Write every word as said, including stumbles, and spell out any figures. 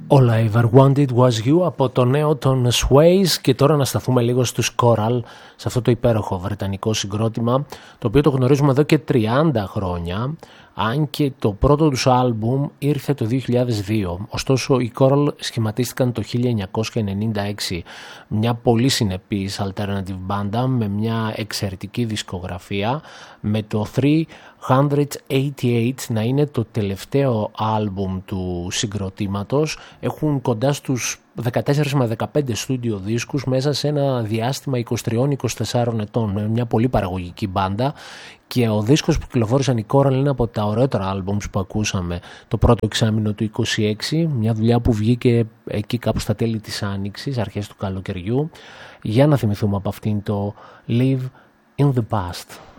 All I Ever Wanted Was You από το νέο των Sways. Και τώρα να σταθούμε λίγο στους Coral, σε αυτό το υπέροχο βρετανικό συγκρότημα, το οποίο το γνωρίζουμε εδώ και τριάντα χρόνια, αν και το πρώτο τους άλμπουμ ήρθε το δύο χιλιάδες δύο. Ωστόσο οι Coral σχηματίστηκαν το χίλια εννιακόσια ενενήντα έξι, μια πολύ συνεπής alternative μπάντα με μια εξαιρετική δισκογραφία, με το τριακόσια ογδόντα οκτώ να είναι το τελευταίο άλμπουμ του συγκροτήματος. Έχουν κοντά στους δεκατέσσερα με δεκαπέντε στούντιο δίσκους μέσα σε ένα διάστημα είκοσι τρία με είκοσι τέσσερα ετών, μια πολύ παραγωγική μπάντα. Και ο δίσκος που κυκλοφόρησαν οι Coral είναι από τα ωραιότερα άλμπουμς που ακούσαμε το πρώτο εξάμηνο του είκοσι έξι, μια δουλειά που βγήκε εκεί κάπου στα τέλη της Άνοιξης, αρχές του καλοκαιριού. Για να θυμηθούμε από αυτήν το Live in the Past.